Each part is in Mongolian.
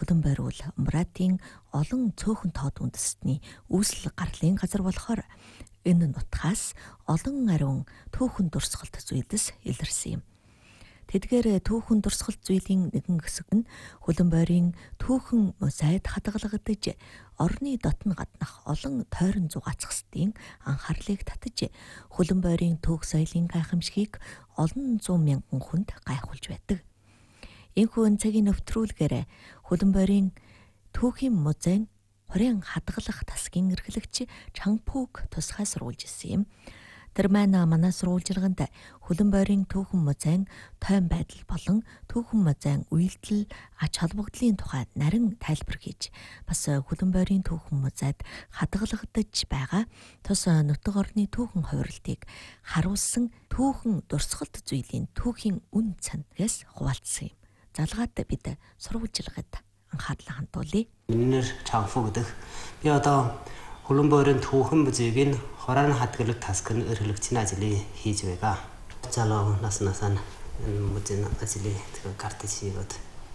Хулан байр бол Умбратын олон цөөхөн тоод үндэстний үүсэл гарлын газар болохоор энэ нутгаас олон ариун түүхэн дурсгалт зүйлс илэрсэн юм. Тэдгээр түүхэн дурсгалт зүйлийн нэгэн хэсэг нь Хулан байрын түүхэн мозаид хадгалагдаж орны дотн гаднах олон тойрон зугаацхстын анхаарлыг татаж Хулан байрын түүх соёлын гайхамшигыг олон 100 мянган хүнд гайхуулж байдаг. Энэхүү цагийн нөтрүүлгээр Хулан байрын түүхийн музейн хорийн хадгалах тасгийн эрхлэгч Чангпуг тусгай сурвалж ирсэн юм. Тэр маань манай сурвалжилганд Хулан байрын түүхэн музейн тойм байдал болон түүхэн музейн үйлдэл ач холбогдлын тухай нарийн тайлбар хийж бас Хулан байрын түүхэн музейд хадгалагдаж байгаа тус нутаг орны түүхэн хувирлтыг харуулсан түүхэн дурсгалт зүйлийн түүхийн үн цанаас хуваалцсан юм. Залгаад бид сурвалжилгад анхаарлаа хандуулъя. Минер Чангпу гэдэг би одоо Хулан байрын түүхэн музейг хорон хадгалах тасгын эрхлэгчийн ажлыг хийж байгаа. Залуу наснасаа музейн ажлыг картаж хийгээд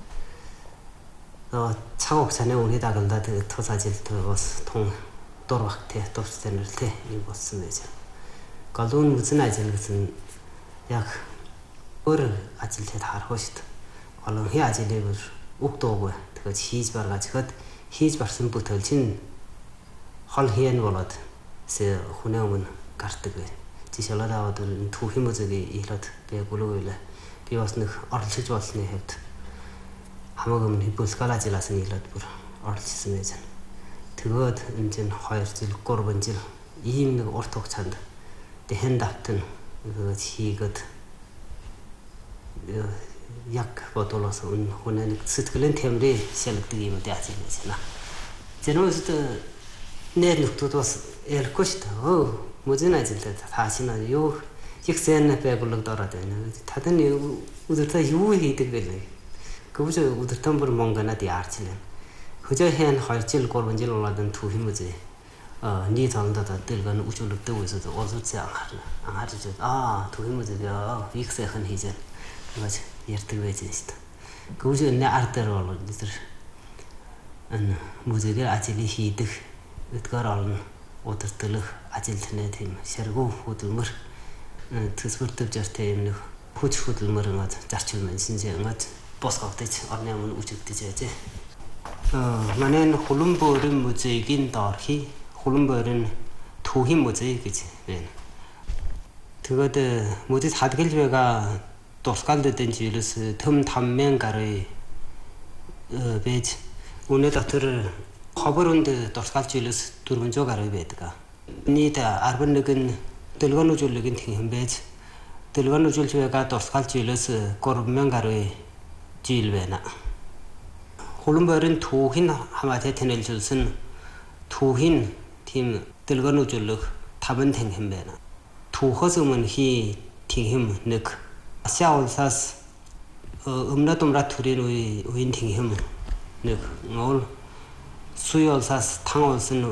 цаг хугацааны үнэ дагалдаад тус ажилд бас тун дурвахтэй тусцэнэртэй юм болсон байж. Галуун музейн ажил гэсэн яг өөр ажилд харах шүү дээ. Галуун хий ажлыг үг дуугүй тэгээд хийж баргаж тэгэхэд хийж барсан бүтээл чинь хол хийн болоод сэ хүнээ өмнө гардаг бай. Жишээлбэл аваад түүхийн музейг ийлээд би гүлгөөлөө. Би бас нэг оролцож болсны хэвд хамаагүй өмнө бүлгал ажилласан ийлээд бүр оролцсон байж байна. Тэгээд энэ чинь 2 жил 3 жил ийм нэг урт хугацаанд дэхэн давтан хийгээд яг бодолоос хүнээ нэг сэтгэлийн тэмрээ шалгадаг юм уу яаж юм бэ? Зэрнөөс нэр нөтөд бас ялахгүй шүү дээ. Музейн ажилдаа таашина юу их сэн байгууллагад ороод байна. Тадын өдөртөө юу хийдэг вэ? Гүвж өдөртөө бүр Монголд яарч байна. Хөжөө хэн 2 жил 3 жил болоод түүхийн музей нийт хоорондоо дэлгэн үжүүлэгдэг үсэд олзууцсан анхаарч түүхийн музейг их сайхан хийж байна. Ингэж ярьдаг байж шүү дээ. Гүвж энэ арт дээр бол энэ музейг ажил хийдэг эдгээр олон удирдлах ажилтны тийм шаргуу хөдөлмөр төсвөрдөв жартай юм нэг хүч хөдөлмөр ингээд зарчил мэдсэн ингээд босгогдож орны өмнө үжигдэж байжээ. Манай Хулан байрын музейгийн доорхи Хулан байрын түүхийн музей гэж байна. Тэгээд музейд хадгалж байгаа тусгаалдын жилээс төм 5000 гаруй байж үнэ дотор хоборонд тусгаалж жилээс 400 гаруй байдаг. Нийт 11 дэлгэнүүлгийн тэм байж дэлгэнүүлж байгаа тусгаалж жилээс 3000 гаруй жил байна. Хулан байрын түүхийн хамаатай танилцуулсан түүхийн тийм дэлгэнүүлэх 5 тэм байна. Түүхээс өмнө хий тэм нэг Аsia улсаас өмнөд Умбрат төрийн үеийн тэм нэг ngol Суй улсаас Тан улсын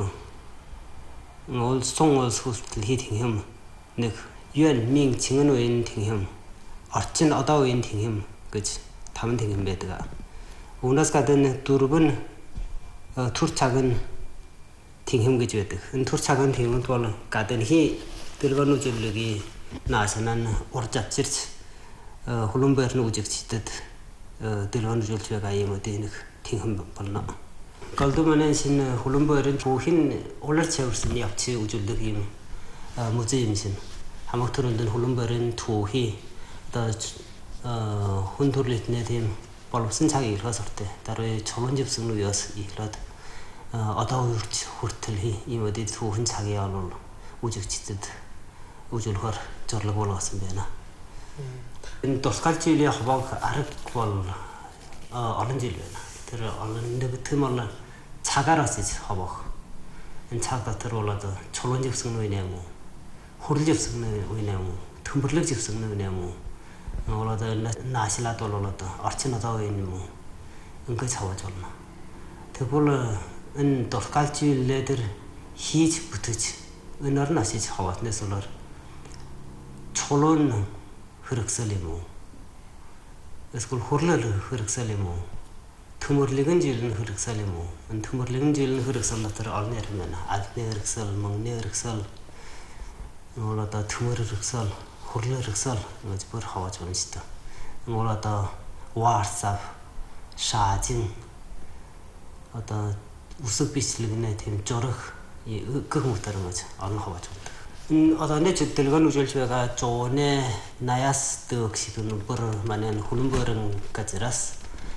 Сун улс хүртэл хий тэм нэг Юан Мин Цингэн үеийн тэм орчин одоо үеийн тэм гэж 5 тэм байдаг. Үүнээс гадна дөрвөн түр цагын тэм гэж байдаг. Энэ түр цагын тэмд бол гадна хий дэлгэнүүлгийн наашнан урж авчирч Хулан байрны үжигчдэд дэлгэнүүлж байгаа юм уу нэг тэм болно. Голдуманын шинэ Хулан байрын түүхийн улар чаварсан явцыг үзүүлдэг юм музей юм шин. Хамаг төрөнд Хулан байрын түүхий одоо хүн төрлөختний тийм боловсон цаг илгээс ортой. Дараа чулуун живсэн үеэс ихлээд одоо хүртэл ийм үдэ түүхэн цагийг бол үжигчдэд үзүүлэхээр зорилго болгосон байна. Энэ тусгаалж жилийн хаваг арга бол олон жил байна. Тэр олон нэг тэм бол цагаараас иж хавах. Энэ цаг дотор болоод чулуун живсэн үе юм уу? Хурл живсэн үе юм уу? Төмбөрлөг живсэн үе юм уу? Болоод наашлаад болоод орчин одоо үе юм уу? Ингээд хаваж болно. Тэгвэл энэ тусгаалж жилээ тэр хийж бүтэж өнөр нь асиж хаваснаас болоор чулуун хэрэгсэл юм уу? Эсвэл хурлал хэрэгсэл юм уу? төмөрлөгөн жилэн хэрэгсэл юм уу? Төмөрлөгөн жилэн хэрэгсэл дотор олон ярим байна. Альбны хэрэгсэл, мөнгөний хэрэгсэл, одоо төмөр хэрэгсэл, хурлын хэрэгсэл гэж бүр хавааж байна шүү дээ. Одоо WhatsApp, шаажин одоо үсэг бичлэгнээ тийм журах гэх мэтэр гэж олон хавааж байна. Одоо нэг дэлгэн үзүүлж байгаа жооны наяас дөгсөд бүр манай хөлбөрөн газраас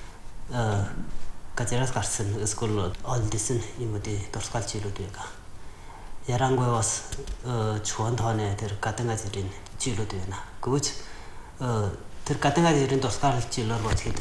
гарсан скул олдисэн юмуди дурсгалж илүүд байгаа. Ярангуй бас чуан тооны тэр гадан газрын жилүүд байна. Гэвч тэр гадан газрын дурсгалж илэр боцоход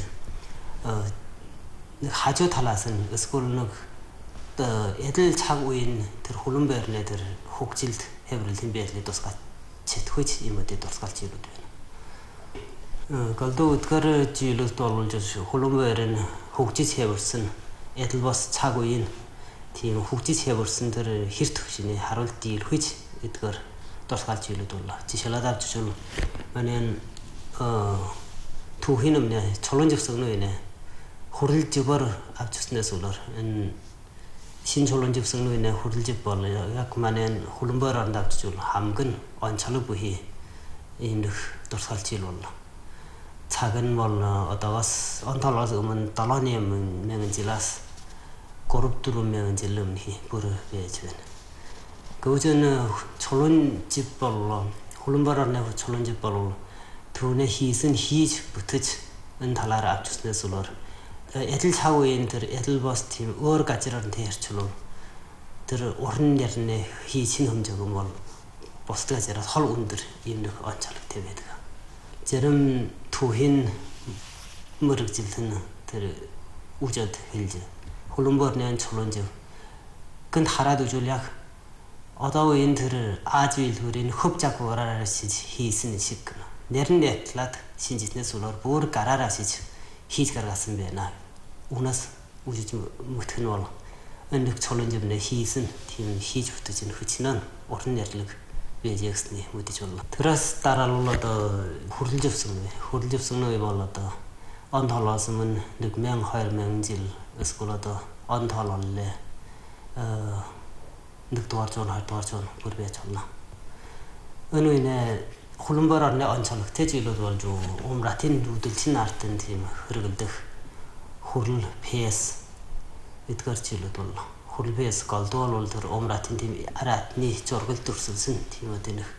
нэг хажуу талаас нь скул нэг эдэл цаг үеийн тэр хөлбөрнээ тэр хөгжилд хэврэлийн байдлыг тусгаж чэтгүүч юмуди дурсгалж илүүд байна. Голдоо өдгөр жилүүд болуулж хөлбөрн хөгжиж хэвэрсэн эдэл бас цаг үеийн тийм хөгжиж хэвэрсэн тэр хэр төвшний харуулт дийлхэж эдгээр дурсгалж илүүд боллоо. Жишээлбэл авч жишээ манай түүхийн өмнө чулуун живсгэн үе нэ хурал живэр авч өснөөс үлээр энэ шин чулуун живсгэн үе нэ хурал жив боллоо. Яг манай хөлбөр орнд авч жишээ хамган онцлог бүхий ийм нэг дурсгалж ил боллоо. цаг нь бол одоогоос он толгоос өмнө 7,000 жилээс 3-4,000 жил өмнө бүр байж байна. Гүжин чулуун жив бол хөлбөр орны чулуун жив бол түүнээ хийж бүтэж энэ талаараа авч ирснээс үлээр эдэл цаг үеийн тэр эдэл бас тийм өөр газраар тэрчлөө тэр уран ярны хийсэн хэмжээг юм бол бусдад газраас хол өндөр юм нэг онцлогтой байдаг. Зарим түүхийн мөрөгжилтэн тэр үжид хэлж хөлбөрний чулуун жив гэнт хараад үзвэл яг одоо энэ тэр Азийн хэлбэрийн хөв жагвараар хийсэн шиг нэрний атлат шинжитнээс үлээр бүр гараараа хийж гаргасан байна. Унаас үжиж мөтгөн бол энэ чулуун живнээ хийсэн тийм хийж бүтэж энэ хүчнээ уран нэрлэг бэжэксний мэдэж боллоо. Тэрээс дараа нь одоо хөрлөжсөн үе бол одоо он толгоос өмнө 1000-2000 жил эсвэл одоо он толгоолээ нэг дугаар зуун бүр байж болно. Энэ үе хөлбөр орны онцлогтой жилүүд болж умратын дүүдэлчин артын тийм хэрэгэлдэх хурл PS эдгээр жилүүд боллоо. Хурл PS голдуул бол тэр умратын тийм аратны зургал төрсөлсөн тийм үү нэг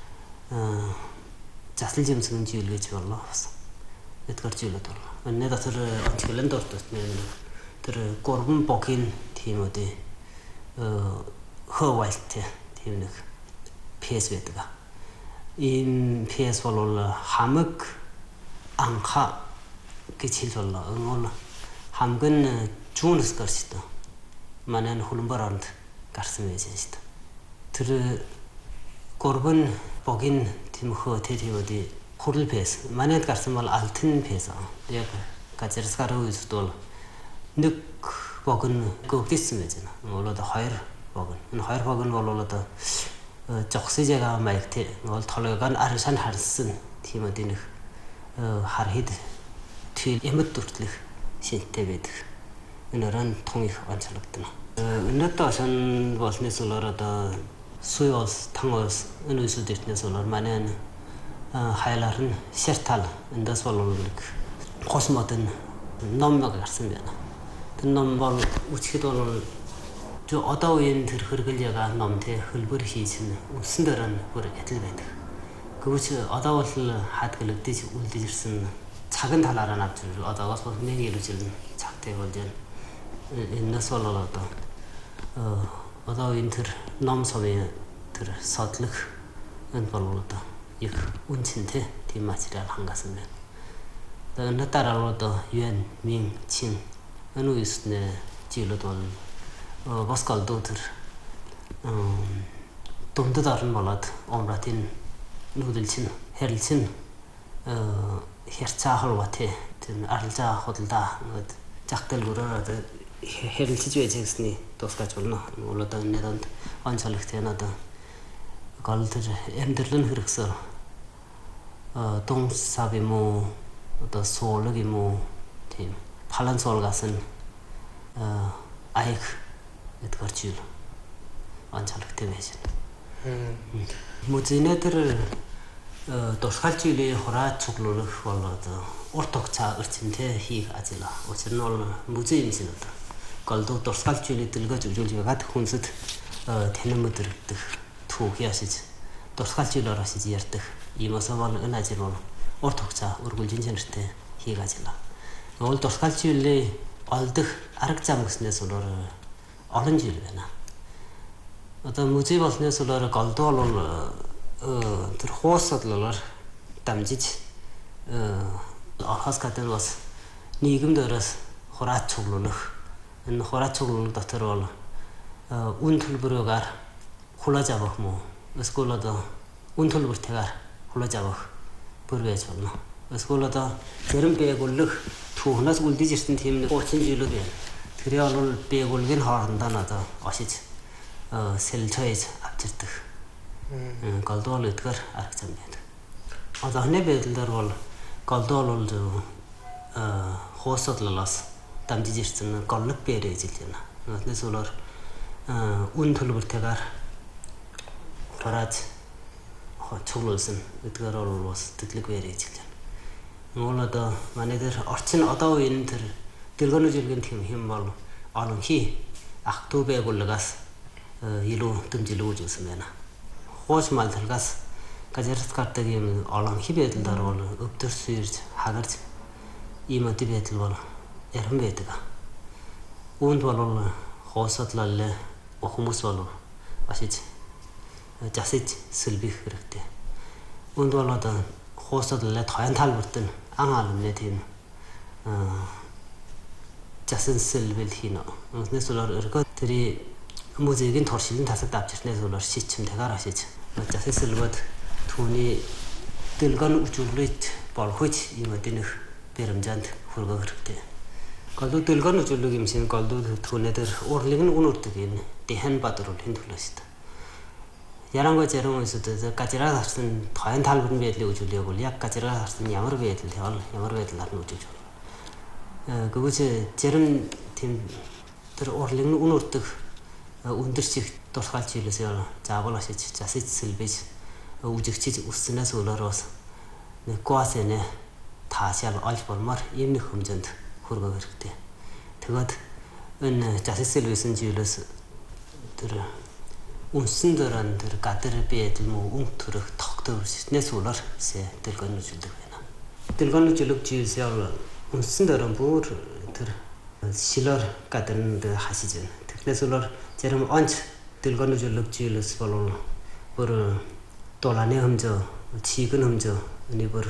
заслын жимсгэн жил гэж боллоо. Эдгээр жилүүд боллоо. Өнөө дотор онцлогын дуртад тэр гурван богын тийм үү хөвөлт тийм нэг PS байдаг. 인 PS бол хамаг анха гэж хэл боллоо. Хамган жуунс гарчдаг. Манай хөлбөр орнд гарсан байж шүү дээ. Тэр гурван богин тэмхөө тэтгэвэд хурл PS. Манайд гарсан бол алтан PS. Яг газраас гарсан үед бол нэг богин гөгдсөн байж байна. Олоо хоёр богин. Энэ хоёр богин бол одоо жогсожбайгаа маягт бол толгойг нь арсан харсан тийм үү нэг хар хэд тийм эмэт дүртлэх шинтэй байдаг. Энэ ран тун их онцлогдно. Өнөөдөр сан болснээс улаар одоо суйос тангос энэ үсэлтнээс улаар манай хайлаар нь шертал эндээс бол нэг космодын ном гарсан байна. Тэр ном бол үчихэд бол одоо үеийн тэр хэрэгэл яга номтэй хөлбөр хийсэн үсэн дээр нь бүр адил байдаг. Гэвч одоо бол хадгалагдаж үлдэж ирсэн цагын талаараа авч ирвэл одоогоос бол 1000 жил цагтай болж байна. Энэс бол одоо энэ тэр ном сумын тэр содлог энэ бол одоо их үнцэнтэй тийм материал хангасан байна. Тэгээд дараа одоо юан мин чин энэ үеснээ жилүүд бол Боскал дотор дундад орн болоод умратын нүүдэлчин хэрэлчин хэрцаа холбоотой тийм арилжаа худалдаа нэг жагтал өрөөр хэрэлцэж байж гэсний тусгаж болно. Одоо энэ донд онцлогтой надад гол тэр амьдралын хэрэгсээр дум сав юм уу одоо суулг юм уу тийм 팔란솔가슨 아이크 에드거칠 안찰게 되죠. 무진애들 도스칼줄이 호라 축로를 걸어도 ortocha urchinte hi ajila ochnol muzi imsinata kaldo dorskalchuli tilga juljugat hunsit tenemudr tu hiasij dorskalchulor asij yertih imasaval enajilol ortocha urguljinjente hi ajila ol dorskalchuli олдох арга зам гэснээс өөр олон жил байна. Одоо музей болсноос өөр голдоо бол тэр хуусадлаар дамжиж орхос гадар бас нийгэм дээрээс хураач цуглуулах. Энэ хураач цуглуулах дотор бол үн төлбөрөөр хулаж авах мó. Эсвэл одоо үн төлбөртэйгээр хулаж авах бүр байж болно. Эсвэл одоо зарим бэгүүлэх түүнээс үлдэж ирсэн тийм 30 жилүүд байна. Тэр бол бэгүүлгийн хоорондоо надад осиж сэлчээж авчирдаг. Голдол эдгээр арга зам байна. Одоо хонь байдлаар бол голдол бол хоосодлолоос дамжиж ирсэн голлог бэрэж ил байна. Одноос өөр үн төлбөртэйгээр хураач цуглуулсан эдгээр бол бас тэтлэг бэрэж ил байна. Нуулада манайдэр орчин одоо үеийн тэр дэлгэрэнүү жилгийн хэм бол олон хий ах トゥ байгууллагаас илүү дэмжлэг үзүүлсэн байна. Хууч малдалгаас газарт гардаг юм олон хий байдлаар бол өвдөр сүйрж хагарч ийм өд байдал бол яран байдаг. Үүнд бол хоосодлол хүмүүс бол ашиж жасиж сэлбэх хэрэгтэй. Үүнд бол одоо хоосодлол тойн талбарт нь ан тийм жасан сэлбэл хийнэ. Өнөөс өөр өргөө тэрий музейгийн торшилын тасагд авчирснаас өөр шичмтэйгээр ашиж жасан сэлбэд түүний дэлгэн үжүүлэлт болгож юм дэнэх бэрэмжэнд хүргэх хэрэгтэй. Голдуу дэлгэн үжүүлэг юм шиг голдуу түүнээр урлыг нь үнэрдэг юм. Дэхэн бадрол хэн төлөөс. Ярангой зарим үсэд газараа харсан тойн талбарын байдлыг үзүүлээг бол яг газараа харсан ямар байдал ямар байдлаар нь үзэж байна. Гэхдээ зарим тийм тэр урлыг нь үнэрдэг өндөр чих тусгаалч хэлээс заавал ашиж засаж сэлбэж үжигчиж өсснээс өөрөөс нэг гуасэнэ таашаал олж болмоор ийм нэг хэмжээнд хүргэх хэрэгтэй. Тэгэд энэ засаж сэлбэсэн жилээс тэр үнсэн дөрөн тэр гадар байдал муу өнгө төрөх тогтворснээс улаар дэлгэн үзүүлдэг байна. Дэлгэн үзүүлэг жилсээр үнсэн дөрөн бүр тэр шилэр гадарнд хасиж байна. Тэрнээс улаар зарим онц дэлгэн үзүүлэг жилс бол бүр доланы хэмжээ, чигэн хэмжээ энэ бүр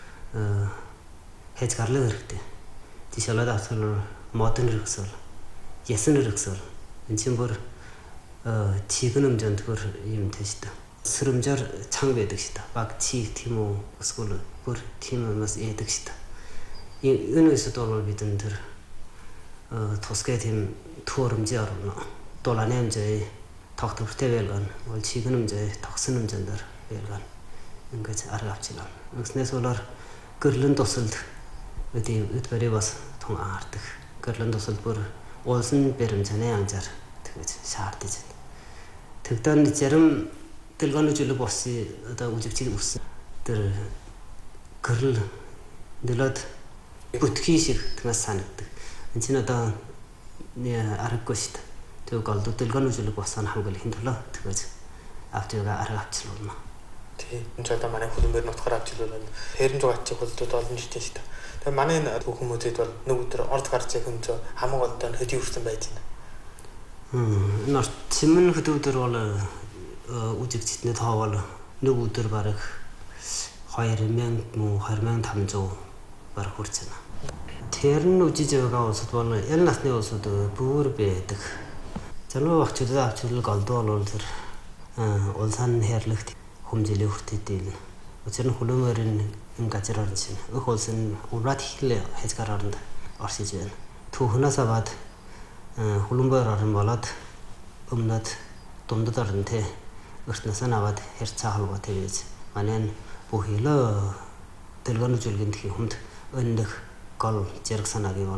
хийж гарлаа хэрэгтэй. Тийшээ давтал модерн хэрэгсэл, ясан хэрэгсэл энэ чинь бүр чигэн хэмжээнд бүр юм тэжтэй. Сэрэмжээр чанга байдаг шүү дээ. Баг чиг тийм үү эсвэл бүр тийм юмас яадаг шүү дээ. Энэ үсэд бол бидэн тэр тусгай тийм төөрөмжөө орно. Доланы хэмжээ тогтвортой байлгана. Бол чигэн хэмжээ тогсон хэмжээндэр байлгана. Ингээд арга авчилаа. Үснээс болоор гэрлэн тусалд үдийн үдбэрээ бас тун аардаг. Гэрлэн тусалд бүр уулсан бэрэмжнээ анзаар тэгэж шаардаж байна. Тэгдэн зарим дэлгэн үзүүлэг болсон одоо үжигчид өссөн тэр гэрэл дэлөд бүтхий шиг тэгээс санагддаг. Энэ чинь одоо аргагүй шүү дээ. Тэг голдуу дэлгэн үзүүлэг болсон хамгийн хин төлөө тэгэж автоога арга авчлуулна. Тий. Энэ ч одоо манай хөлбөр нутгаар авчлуулна. Хэрэн жугаач хөлдүүд олон жишээ шүү дээ. Тэгээ манай хүмүүсэд бол нэг өдөр орд гарч яг хэмжээ хамаг олдоо хөдий хүрсэн байж байна. Нор цэмэн хөдөөдөр бол үжигчдний тоо бол нэг өдөр бараг 2000 муу 2500 бараг хүрч байна. Тэр нь үжиж байгаа улсад бол яль насны улсууд бүр байдаг. Залуу багчуудад авчлал голдуу бол тэр улсын хайрлагт хүмжлээ хүртээдээ. Учир нь хөлөмөрийн энэ газар орн чинь өх улсын ураад хил хязгаар оронд оршиж байна. Түүхнээс аваад хөлөмбөр орн болоод өмнөд дундад орн тэ өртнөөс нь аваад хэрцээ холбоотой байж манай бүх хилөө дэлгэн үзүүлгийн хүнд өндөх гол зэрэг санаагийн бол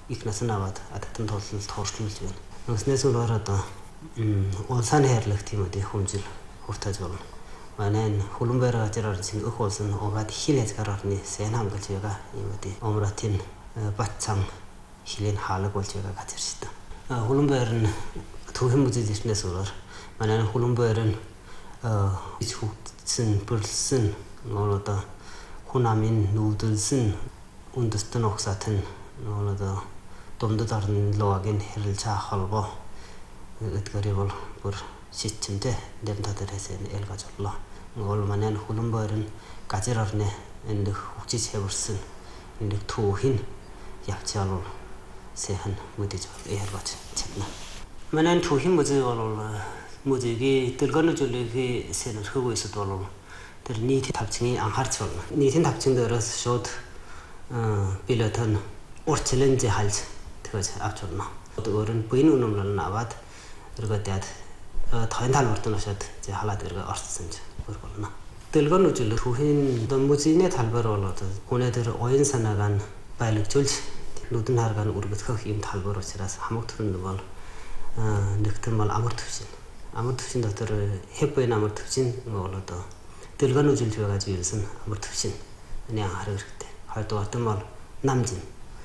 их насанаваад ататын толлол тоорчлуулж байна. Нүснээс өөр одоо улсын хайрлах тийм үү хүмжил хүртэж байна. Манай хөлбөмбөр ажраар чинь өх болсон угаад хилээс гараарны сэн хамгаалж байгаа юм үү. Омратын батцам хилийн хаалга болж байгаа газар шүү дээ. Хөлбөмбөр нь түүхэн музейчнээс өөр манай хөлбөмбөр нь хүүхдсэн бүрлсэн одоо хүн амын нүүдэлсэн үндэстэн огсатын одоо домдод орны лоагийн хэрэлж хаалгаа эдгээр бол бүр 시침대 냄다들에서 엘가져 올라 얼마나 후름버른 가지러네 엔드 혹지 세버슨 엔드 투힌 약지알로 세한 무디죠 에르가지 챘나 만한 투힌 무지얼로 무지기 들거는 줄리기 세는 하고 있어도 들 니티 답증이 안 har쳐 니티 답증들어서 쇼트 빌려던 오르첼렌지 할지 그거지 앞쪽나 또 어른 보이는 놈을 나와도 그리고 때 다인탈 버튼으로서 이제 하나들가 얼었는지 그러거나 들건 우줄 후힌 너무지네 달버러로도 고네들 오인산나간 발력줄 노든 하간 우르부터 힘 달버러지라서 한목들은 걸 늑들말 아무튼 도들 해보인 아무튼 뭐로도 들건 우줄 줘가지고 일선 아무튼 그냥 하루 그때 할도 왔던 말 남진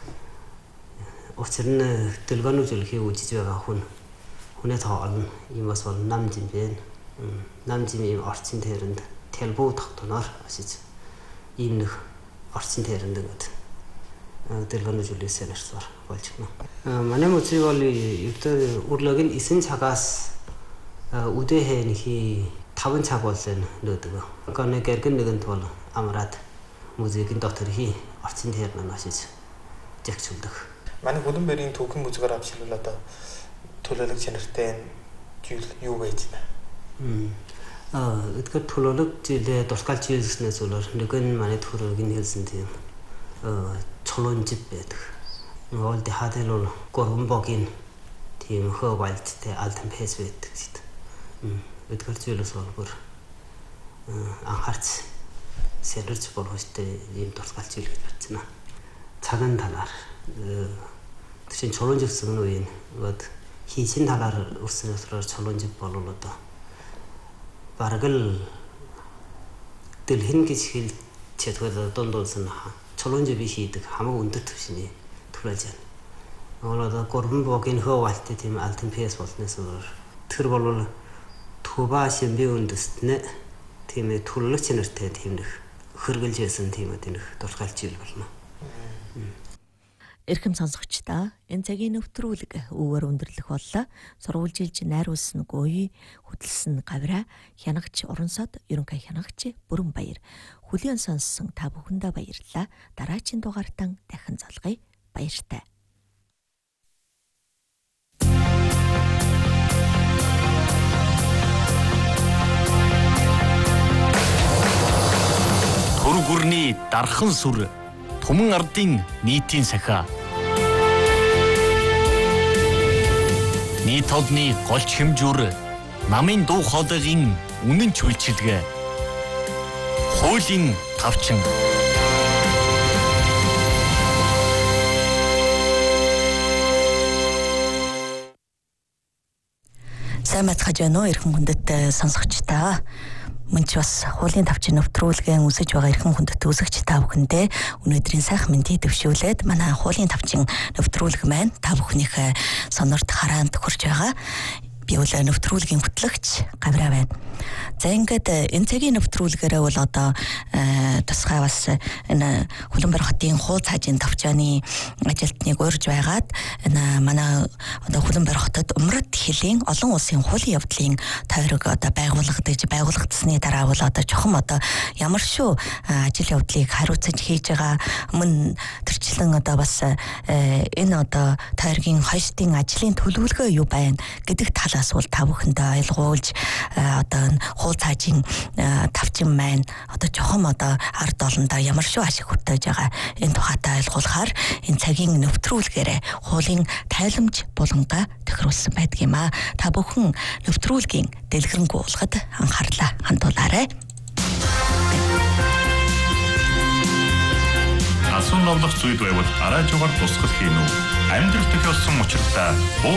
어쨌든 들건 우줄 기우 지져가 혼에 더 이모서 남진변 남진이 얼친 대른데 텔보 탁도나 아시죠 이는 얼친 대른데 같은 들건을 줄리세너서 벌치나 만에 모치걸리 이때 우르긴 이신 차가스 우대해니 타번 차벌선 너드고 그거는 개근 느근 돌 아무라도 무지긴 도터히 얼친 대르는 아시죠 잭출득 많은 고등베린 도큰 무지가 합실을라다 төлөлөг чанартай юу байж байна. Эдгээр төлөлөг жилээ дурсгалж хийснээс өөр нэгэн манай төрөгийн хэлсэн тийм чулуунжид байдаг. Нөгөө дэхадэл бол гормбогийн тийм хөвөлттэй алтан пэс байдаг гэдэг. Эдгээр зүйлээс бол анхаарч сэрэрч болохтой ийм дурсгалж хийлгэж байна. Цагаан талаар тийм чулуунжсэн үеийн вот 희신 달아를 우스너스러 철론집 벌로도 바르글 들힌 기실 제도에서 돈돈선 철론집이 희득 아무 운듯 투신이 돌아전 오늘도 고름 보긴 허와트 팀 알튼 페이스 버스네서 트르볼로 투바 신비운드스네 팀의 툴로 치는 때 팀의 흐르글 제선 팀의 돌갈질 벌나 Эрхэм сонсогчдаа энэ цагийн нэвтрүүлэг өвөр өндөрлөх боллоо. Сурвалжилж найруулсан гуй хөдөлсөн гавраа хянагч Уронсод ерөнхий хянагч Бүрэн Баяр хүлээн сонссон та бүхэндээ баярлалаа. Дараагийн дугаартаа дахин залгая. Баяртай. Түр гүрний дархан сүр Түмэн ардын нийтийн сахиа нийт толны голч хэмжүүр намын дуу хоолойгийн үнэн чүлчилгээ хуулийн тавчин сайн мэцгэж байна уу эрхэм хүндэт сонсогчдаа мөн ч бас хуулийн тавчин нэвтрүүлгэн үсэж байгаа эрхэм хүндэт үзэгч та бүхэндээ өнөөдрийн сайхан мэндийг дэвшүүлээд манай хуулийн тавчин нэвтрүүлэг маань та бүхнийхээ сонорт хараанд хүрч байгаа. Би бол нэвтрүүлгийн хөтлөгч Гавраа байна. За ингээд энэ цагийн нэвтрүүлгээрээ бол одоо тусгай бас энэ Хөлбөмбөр хотын хууль цаажийн тавчааны ажилтныг урьж байгаад энэ манай одоо Хөлбөмбөр хотод умрад хилийн олон улсын хуулийн явдлын тойрог одоо байгуулагдсны дараа бол одоо чухам одоо ямар шүү ажил явдлыг хариуцаж хийж байгаа мөн төрчлэн одоо бас энэ одоо тойргийн хойштын ажлын төлөвлөгөө юу байна гэдэг талаас бол та бүхэндээ ойлгуулж одоо хууль цаажийн тавчин маань одоо чухам одоо ард олондоо ямар шүү ашиг хүртэж байгаа энэ тухайтай ойлгуулахаар энэ цагийн нэвтрүүлгээрээ хуулийн тайлбарж булангаа тохируулсан байдаг юм а. Та бүхэн нэвтрүүлгийн дэлгэрэнгүй уулахад анхаарлаа хандуулаарай. Асуун номлох зүйл байвал арайжуугаар тусгал хийнэ үү? амьдрал тохиолсон учиртай